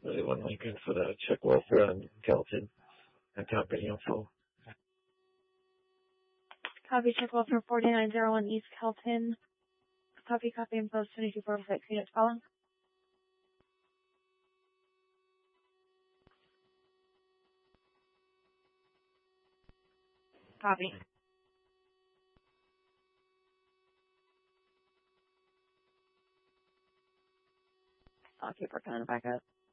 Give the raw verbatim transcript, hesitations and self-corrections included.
Anyone Lincoln for the check welfare on Kelton and company info. Copy, check welfare forty-nine oh one East Kelton. Copy, copy, and post twenty-two four six. Units calling. Copy. I'll keep working on it back up.